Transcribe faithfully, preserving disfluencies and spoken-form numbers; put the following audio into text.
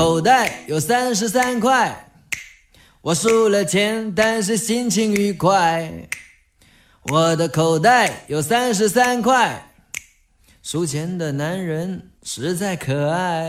口袋有三十三块，我输了钱，但是心情愉快。我的口袋有三十三块，输钱的男人实在可爱。